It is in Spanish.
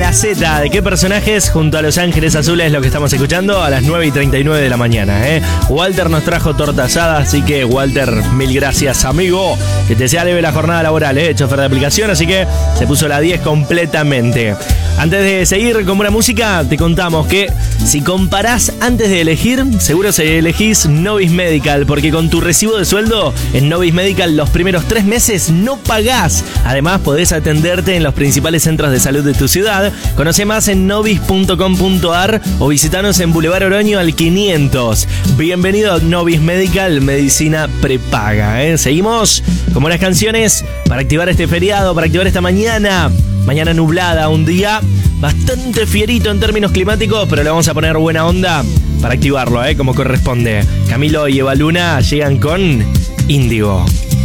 Gaceta. ¿De qué personajes junto a Los Ángeles Azules es lo que estamos escuchando? A las 9:39 de la mañana, Walter nos trajo torta asada, así que Walter, mil gracias, amigo. Que te sea leve la jornada laboral, chofer de aplicación, así que se puso la 10 completamente. Antes de seguir con buena música, te contamos que si comparás antes de elegir, seguro si elegís Novis Medical, porque con tu recibo de sueldo en Novis Medical los primeros 3 meses no pagás. Además, podés atenderte en los principales centros de salud de tu ciudad. Conoce más en novis.com.ar o visitanos en Boulevard Oroño al 500. Bienvenido a Novis Medical, medicina prepaga. Seguimos con buenas canciones para activar este feriado, para activar esta mañana. Mañana nublada, un día bastante fierito en términos climáticos, pero le vamos a poner buena onda para activarlo, como corresponde. Camilo y Eva Luna llegan con Índigo.